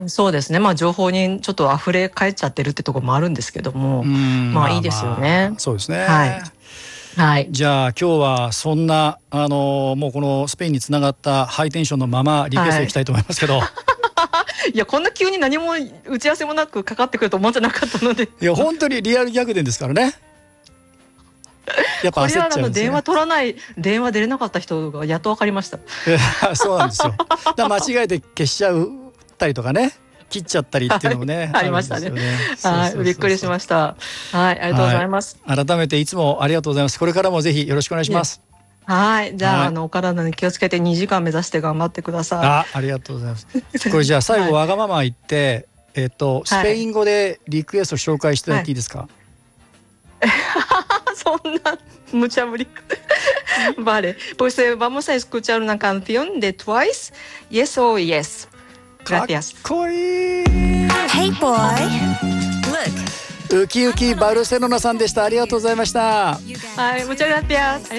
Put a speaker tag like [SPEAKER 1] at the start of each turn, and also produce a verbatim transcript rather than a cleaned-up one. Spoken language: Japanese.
[SPEAKER 1] そうですね。まあ情報にちょっと溢れ返っちゃってるってところもあるんですけども、まあいいですよね。
[SPEAKER 2] まあ、そうですね。
[SPEAKER 1] はい。はい。
[SPEAKER 2] じゃあ今日はそんなあのもうこのスペインにつながったハイテンションのままリクエストいきたいと思いますけど。はい
[SPEAKER 1] いやこんな急に何も打ち合わせもなくかかってくると思ってなかったので。
[SPEAKER 2] いや本当にリアル逆転ですからね。やっぱ焦っちゃうんですね。これはあの
[SPEAKER 1] 電話取らない電話出れなかった人がやっと分かりました。
[SPEAKER 2] そうなんですよ。だ間違えて消しちゃうたりとかね、切っちゃったりっていうのもね、
[SPEAKER 1] はい、ありましたね。はい、びっくりしました。はい、ありがとうございます。
[SPEAKER 2] はい、改めていつもありがとうございます。これからもぜひよろしくお願いします。
[SPEAKER 1] はい、じゃあ、はい、あのお体に気をつけてにじかん目指して頑張ってください。
[SPEAKER 2] あ、ありがとうございます。これじゃあ最後わがまま言って、はい、えっとスペイン語でリクエスト紹介していただいていいですか。はい
[SPEAKER 1] そんな無茶ぶり。Vale, pues vamos a escuchar una canción de Twice, Yes or Yes. Gracias.
[SPEAKER 2] かっこいい。
[SPEAKER 3] Hey boy,
[SPEAKER 2] look. ウキウキバルセロナさんでした。ありがとうございました。
[SPEAKER 1] はい、muchas gracias.